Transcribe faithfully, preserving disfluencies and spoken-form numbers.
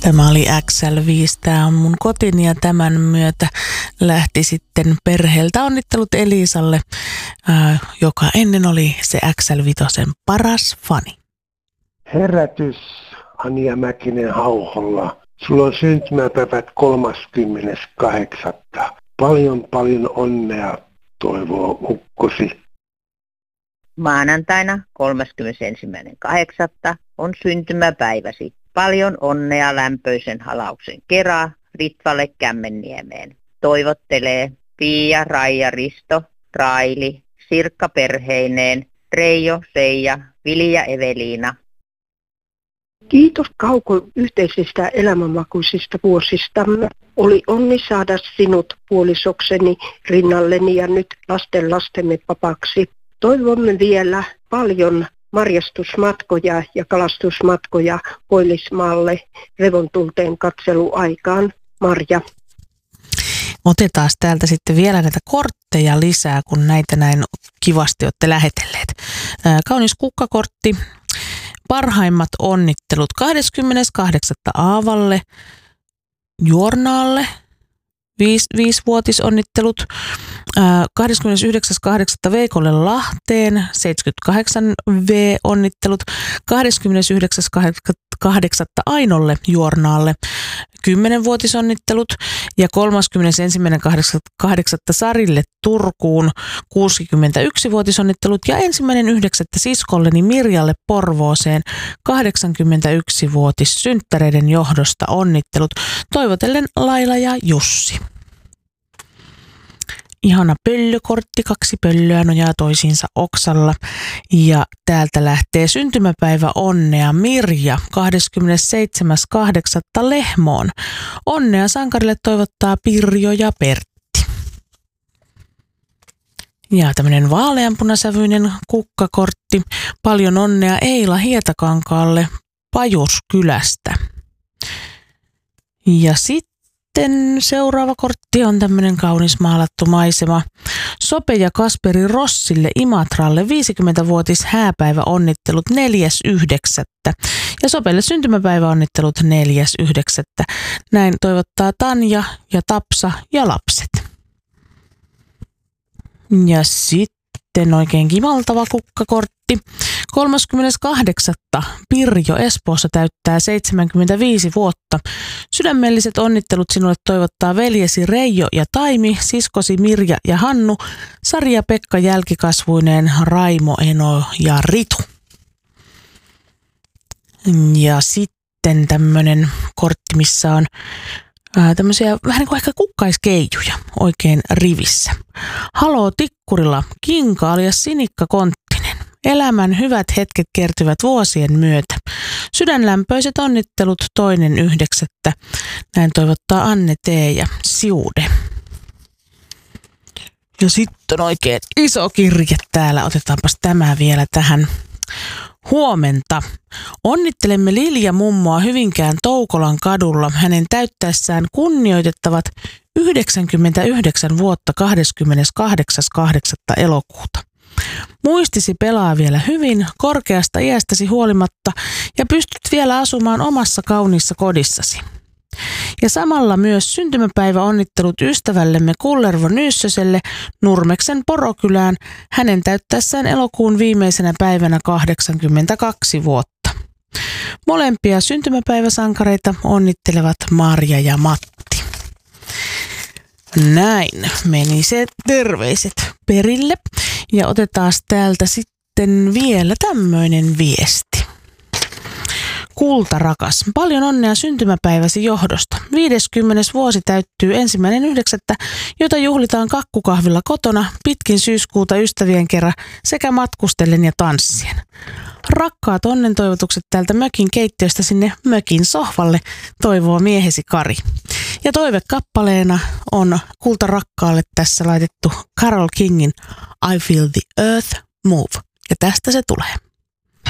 Tämä oli X L viisi, tämä on mun kotini ja tämän myötä lähti sitten perheeltä onnittelut Elisalle, ää, joka ennen oli se X L viisi paras fani. Herätys, Anja Mäkinen Hauholla. Sulla on syntymäpäivät kolmaskymmeneskahdeksas. Paljon paljon onnea toivoo ukkosi. Maanantaina kolmaskymmenesensimmäinen kahdeksatta on syntymäpäiväsi. Paljon onnea lämpöisen halauksen kera Ritvalle Kämmenniemeen. Toivottelee Pia, Raija, Risto, Raili, Sirkka perheineen, Reijo, Seija, Vili ja Eveliina. Kiitos Kauko yhteisistä elämänmakuisista vuosista. Oli onni saada sinut puolisokseni rinnalleni ja nyt lasten lastemme papaksi. Toivomme vielä paljon marjastusmatkoja ja kalastusmatkoja Koillismaalle revontulteen katseluaikaan. Marja. Otetaan täältä sitten vielä näitä kortteja lisää, kun näitä näin kivasti olette lähetelleet. Kaunis kukkakortti. Parhaimmat onnittelut kahdeskymmeneskahdeksas Aavalle, Jornaalle, viis, viisivuotisonnittelut, kahdeskymmenesyhdeksäs kahdeksatta Veikolle Lahteen, seitsemänkymmentäkahdeksan V-onnittelut, kahdeskymmenesyhdeksäs kahdeksatta Ainolle Jornaalle, kymmenvuotisonnittelut ja kolmaskymmenesensimmäinen kahdeksatta Sarille Turkuun, kuusikymmentäyksivuotisonnittelut ja ensimmäinen yhdeksättä siskolleni Mirjalle Porvooseen, kahdeksankymmentäyksivuotissynttäreiden johdosta onnittelut, toivotellen Laila ja Jussi. Ihana pöllökortti, kaksi pöllöä nojaa toisiinsa oksalla ja täältä lähtee syntymäpäivä onnea Mirja kahdeskymmenesseitsemäs kahdeksatta Lehmoon. Onnea sankarille toivottaa Pirjo ja Pertti. Ja tämmöinen vaaleanpunasävyinen kukkakortti. Paljon onnea Eila Hietakankaalle Pajuskylästä. Ja sitten Sitten seuraava kortti on tämmöinen kaunis maalattu maisema. Sope ja Kasperi Rossille Imatralle viisikymmenvuotis hääpäivä onnittelut neljäs yhdeksättä ja Sopelle syntymäpäivä onnittelut neljäs yhdeksättä Näin toivottaa Tanja ja Tapsa ja lapset. Ja sitten oikein kimaltava kukkakortti. kolmaskymmeneskahdeksas Pirjo Espoossa täyttää seitsemänkymmentäviisi vuotta. Sydämelliset onnittelut sinulle toivottaa veljesi Reijo ja Taimi, siskosi Mirja ja Hannu, Sari ja Pekka jälkikasvuineen, Raimo, Eno ja Ritu. Ja sitten tämmöinen kortti, missä on ää, tämmöisiä vähän niin kuin ehkä kukkaiskeijuja oikein rivissä. Haloo Tikkurilla, Kinka alias Sinikka Konttinen. Elämän hyvät hetket kertyvät vuosien myötä. Sydänlämpöiset onnittelut toinen yhdeksättä Näin toivottaa Anne T. ja Siude. Ja sitten oikein iso kirje täällä. Otetaanpas tämä vielä tähän. Huomenta. Onnittelemme Lilja mummoa Hyvinkään Toukolan kadulla hänen täyttäessään kunnioitettavat yhdeksänkymmentäyhdeksän vuotta kahdeskymmeneskahdeksas kahdeksatta elokuuta. Muistisi pelaa vielä hyvin, korkeasta iästäsi huolimatta ja pystyt vielä asumaan omassa kauniissa kodissasi. Ja samalla myös syntymäpäivä onnittelut ystävällemme Kullervo Nyyssöselle Nurmeksen Porokylään hänen täyttäessään elokuun viimeisenä päivänä kahdeksankymmentäkaksi vuotta. Molempia syntymäpäiväsankareita onnittelevat Marja ja Matti. Näin meni se terveiset perille ja otetaan täältä sitten vielä tämmöinen viesti. Kulta rakas, paljon onnea syntymäpäiväsi johdosta. viideskymmenes vuosi täyttyy ensimmäinen yhdeksättä jota juhlitaan kakkukahvilla kotona pitkin syyskuuta ystävien kerran sekä matkustellen ja tanssien. Rakkaat onnentoivotukset täältä mökin keittiöstä sinne mökin sohvalle, toivoo miehesi Kari. Ja toivekappaleena on Kulta rakkaalle tässä laitettu Carole Kingin I Feel the Earth Move. Ja tästä se tulee.